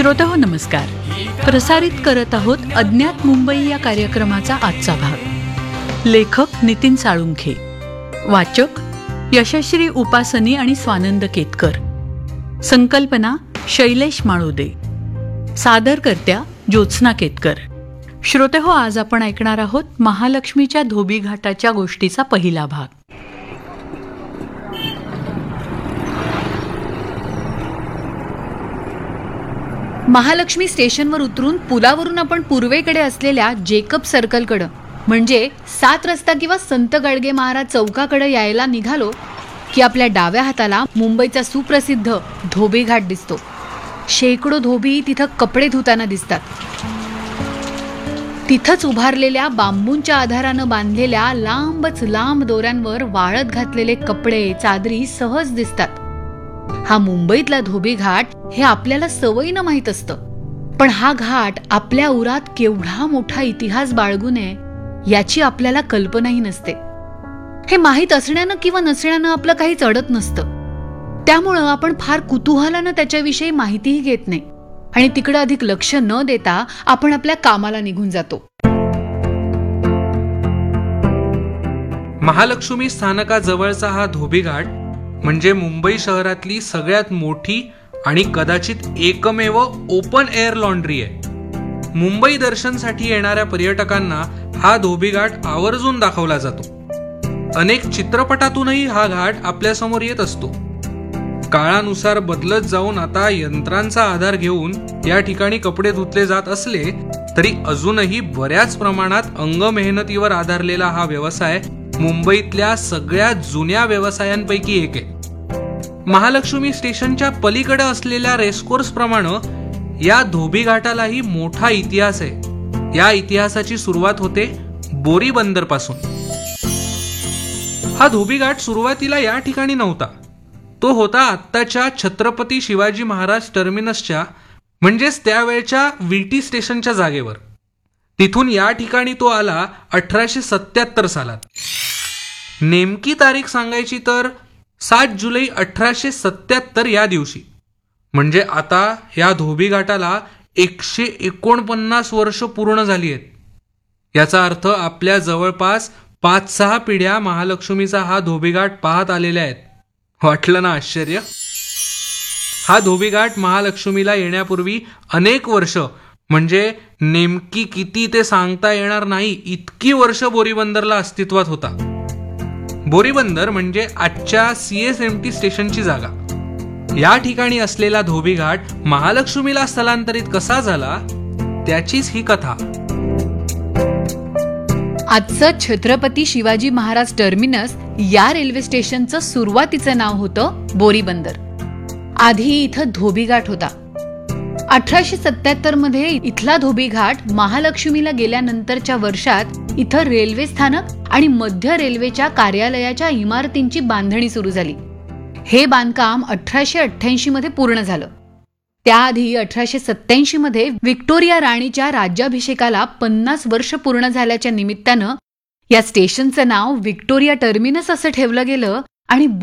श्रोतेहो नमस्कार. प्रसारित करत आहोत अज्ञात मुंबई या कार्यक्रमाचा आजचा भाग. लेखक नितीन साळुंखे, वाचक यशश्री उपासनी आणि स्वानंद केतकर, संकल्पना शैलेश माळुदे, सादरकर्त्या ज्योत्स्ना केतकर. श्रोतेहो, आज आपण ऐकणार आहोत महालक्ष्मीच्या धोबी घाटाच्या गोष्टीचा पहिला भाग. महालक्ष्मी स्टेशनवर उतरून पुलावरून आपण पूर्वेकडे असलेल्या जेकब सर्कलकडं म्हणजे 7 रस्ता किंवा संत गाडगे महाराज चौकाकडे यायला निघालो की आपल्या डाव्या हाताला मुंबईचा सुप्रसिद्ध धोबी घाट दिसतो. शेकडो धोबी तिथं कपडे धुताना दिसतात. तिथंच उभारलेल्या बांबूंच्या आधारानं बांधलेल्या लांबच लांब दोऱ्यांवर वाळत घातलेले कपडे, चादरी सहज दिसतात. हा मुंबईतला धोबी घाट हे आपल्याला सवयीनं माहीत असतं, पण हा घाट आपल्या उरात केवढा मोठा इतिहास बाळगून आहे याची आपल्याला कल्पनाही नसते. हे माहीत असण्यानं किंवा नसण्यानं आपलं काहीच अडत नसतं. त्यामुळं आपण फार कुतूहलानं त्याच्याविषयी माहितीही घेत नाही आणि तिकडं अधिक लक्ष न देता आपण आपल्या कामाला निघून जातो. महालक्ष्मी स्थानकाजवळचा हा धोबी घाट म्हणजे मुंबई शहरातली सगळ्यात मोठी आणि कदाचित एकमेव ओपन एअर लॉन्ड्री आहे. मुंबई दर्शनसाठी येणाऱ्या पर्यटकांना हा धोबी घाट आवर्जून दाखवला जातो. अनेक चित्रपटातूनही हा घाट आपल्यासमोर येत असतो. काळानुसार बदलत जाऊन आता यंत्रांचा आधार घेऊन या ठिकाणी कपडे धुतले जात असले तरी अजूनही बऱ्याच प्रमाणात अंग मेहनतीवर आधारलेला हा व्यवसाय मुंबईतल्या सगळ्यात जुन्या व्यवसायांपैकी एक आहे. महालक्ष्मी स्टेशनच्या पलीकडे असलेल्या रेसकोर्स प्रमाणे या धोबी घाटालाही मोठा इतिहास आहे. या इतिहासाची सुरुवात होते बोरी बंदर पासून. हा धोबी घाट सुरुवातीला या ठिकाणी नव्हता. तो होता आत्ताच्या छत्रपती शिवाजी महाराज टर्मिनसच्या म्हणजेच त्यावेळच्या विटी स्टेशनच्या जागेवर. तिथून या ठिकाणी तो आला 1877 सालात. नेमकी तारीख सांगायची तर 7 जुलै 1877 या दिवशी. म्हणजे आता या धोबी घाटाला 149 वर्ष पूर्ण झाली आहेत. याचा अर्थ आपल्या जवळपास 5-6 पिढ्या महालक्ष्मीचा हा धोबी घाट पाहत आलेल्या आहेत. वाटलं ना आश्चर्य? हा धोबी घाट महालक्ष्मीला येण्यापूर्वी अनेक वर्ष म्हणजे नेमकी किती ते सांगता येणार नाही इतकी वर्ष बोरीबंदरला अस्तित्वात होता. बोरीबंदर म्हणजे आजच्या CSMT स्टेशनची जागा. या ठिकाणी असलेला धोबी घाट महालक्ष्मीला स्थलांतरित कसा झाला त्याचीच ही कथा. आजचं छत्रपती शिवाजी महाराज टर्मिनस या रेल्वे स्टेशनचं सुरुवातीचं नाव होतं बोरीबंदर. आधी इथं धोबी घाट होता. 1877 मध्ये इथला धोबी घाट महालक्ष्मीला गेल्यानंतरच्या वर्षात इथं रेल्वे स्थानक आणि मध्य रेल्वेच्या कार्यालयाच्या इमारतींची बांधणी सुरू झाली. हे बांधकाम 1888 मध्ये पूर्ण झालं. त्याआधी 1887 मध्ये व्हिक्टोरिया राणीच्या राज्याभिषेकाला 50 वर्ष पूर्ण झाल्याच्या निमित्तानं या स्टेशनचं नाव व्हिक्टोरिया टर्मिनस असं ठेवलं गेलं आणि